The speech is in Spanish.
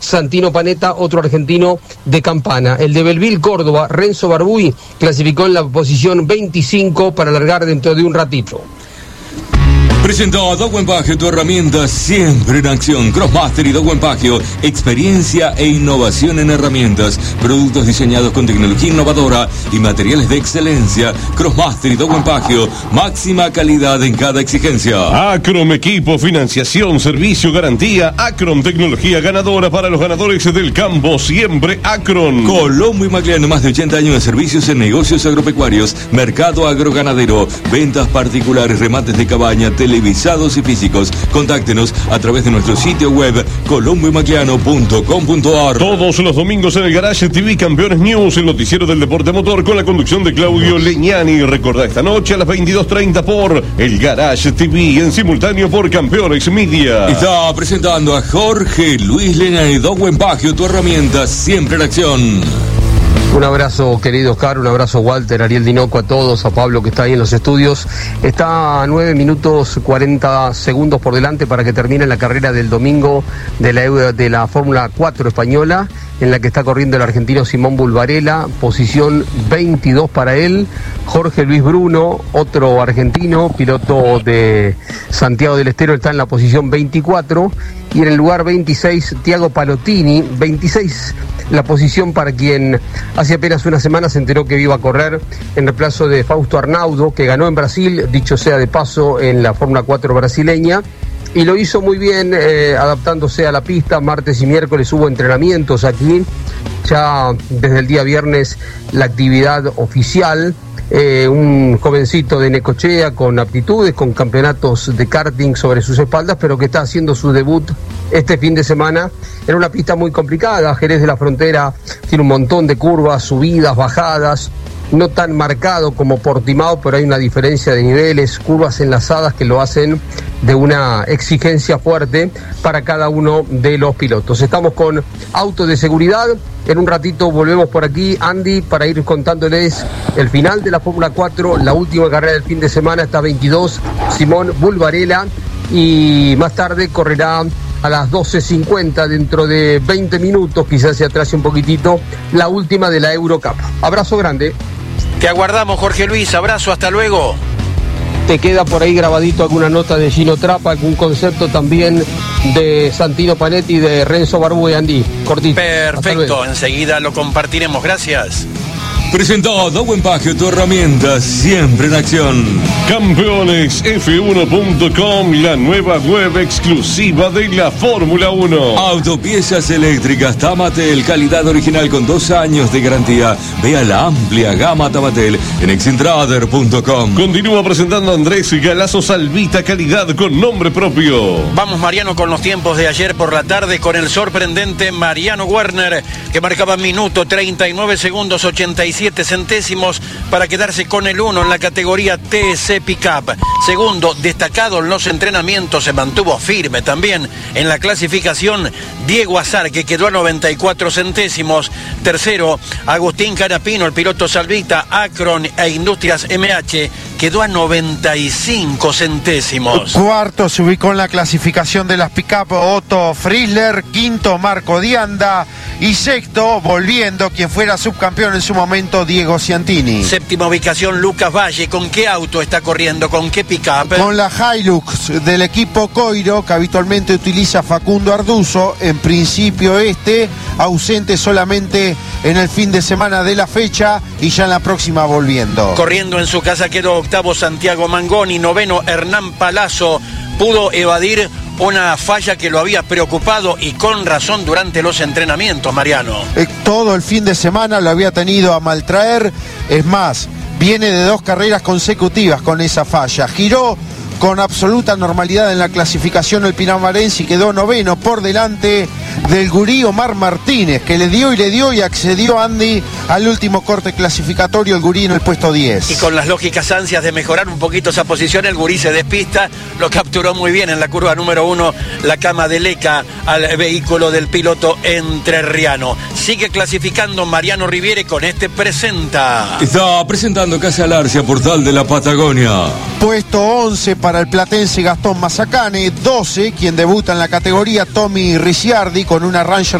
Santino Panetta, otro argentino de Campana. El de Belville, Córdoba, Renzo Barbuy, clasificó en la posición 25 para largar dentro de un ratito. Presentó Dow Pagio, tu herramienta siempre en acción. Crossmaster y Dow Pagio, experiencia e innovación en herramientas, productos diseñados con tecnología innovadora y materiales de excelencia. Crossmaster y Dow Pagio, máxima calidad en cada exigencia. Acrom, equipo, financiación, servicio, garantía. Acrom, tecnología ganadora para los ganadores del campo, siempre Acrom. Colombo y Magliano, más de 80 años de servicios en negocios agropecuarios, mercado agroganadero, ventas particulares, remates de cabaña, televisados y físicos. Contáctenos a través de nuestro sitio web colomboymagliano.com.ar. Todos los domingos en el Garage TV Campeones News, el noticiero del deporte motor con la conducción de Claudio Leñani. Recordá esta noche a las 22:30 por el Garage TV, en simultáneo por Campeones Media. Está presentando a Jorge Luis Leñani. Dow Pagio, tu herramienta siempre en acción. Un abrazo, querido Oscar, un abrazo, Walter, Ariel Dinoco, a todos, a Pablo que está ahí en los estudios. Está a 9 minutos 40 segundos por delante para que termine la carrera del domingo de la Fórmula 4 española, en la que está corriendo el argentino Simón Bulvarella, posición 22 para él. Jorge Luis Bruno, otro argentino, piloto de Santiago del Estero, está en la posición 24. Y en el lugar 26, Tiago Palottini, 26, la posición para quien hace apenas una semana se enteró que iba a correr en reemplazo de Fausto Arnaudo, que ganó en Brasil, dicho sea de paso, en la Fórmula 4 brasileña. Y lo hizo muy bien, adaptándose a la pista. Martes y miércoles hubo entrenamientos aquí. Ya desde el día viernes la actividad oficial. Un jovencito de Necochea con aptitudes, con campeonatos de karting sobre sus espaldas, pero que está haciendo su debut este fin de semana en una pista muy complicada. Jerez de la Frontera tiene un montón de curvas, subidas, bajadas, no tan marcado como Portimao, pero hay una diferencia de niveles, curvas enlazadas que lo hacen de una exigencia fuerte para cada uno de los pilotos. Estamos con autos de seguridad. En un ratito volvemos por aquí, Andy, para ir contándoles el final de la Fórmula 4, la última carrera del fin de semana, está 22, Simón Bulvarella, y más tarde correrá a las 12:50, dentro de 20 minutos, quizás se atrase un poquitito, la última de la Eurocup. Abrazo grande. Te aguardamos, Jorge Luis, abrazo, hasta luego. ¿Te queda por ahí grabadito alguna nota de Gino Trappa, algún concepto también de Santino Panetti y de Renzo Barbuy, Andy? Cortito. Perfecto, enseguida lo compartiremos, gracias. Presentó Dow Pagio, tu herramienta siempre en acción. Campeonesf1.com, la nueva web exclusiva de la Fórmula 1. Autopiezas eléctricas Tamatel, calidad original con 2 años de garantía. Vea la amplia gama Tamatel en excentrader.com. Continúa presentando Andrés Galazo Salvita, calidad con nombre propio. Vamos, Mariano, con los tiempos de ayer por la tarde con el sorprendente Mariano Werner, que marcaba minuto 39 segundos 87 centésimos para quedarse con el 1 en la categoría TC Pickup. Segundo, destacado en los entrenamientos, se mantuvo firme también en la clasificación, Diego Azar, que quedó a 94 centésimos. Tercero, Agustín Carapino, el piloto Salvita, Acron e Industrias MH, quedó a 95 centésimos. Cuarto se ubicó en la clasificación de las pick-up Otto Frizzler. Quinto, Marco Dianda. Y sexto, volviendo, quien fuera subcampeón en su momento, Diego Ciantini. Séptima ubicación, Lucas Valle. ¿Con qué auto está corriendo? ¿Con qué pick-up? Con la Hilux del equipo Coiro, que habitualmente utiliza Facundo Arduzo. En principio ausente solamente en el fin de semana de la fecha y ya en la próxima volviendo. Corriendo en su casa quedó octavo Santiago Mangoni, noveno Hernán Palazzo. Pudo evadir una falla que lo había preocupado y con razón durante los entrenamientos, Mariano. Todo el fin de semana lo había tenido a maltraer, es más, viene de 2 carreras consecutivas con esa falla. Giró con absoluta normalidad en la clasificación el Pinamarense y quedó noveno por delante del gurí Omar Martínez, que le dio y accedió, Andy, al último corte clasificatorio, el gurí en el puesto 10. Y con las lógicas ansias de mejorar un poquito esa posición, el gurí se despista, lo capturó muy bien en la curva número 1, la cama de Leca al vehículo del piloto entrerriano. Sigue clasificando Mariano Riviere, con este presenta. Está presentando Casa Larcia, Portal de la Patagonia. Puesto 11 para el platense Gastón Mazacane, 12 quien debuta en la categoría, Tommy Ricciardi, con una Ranger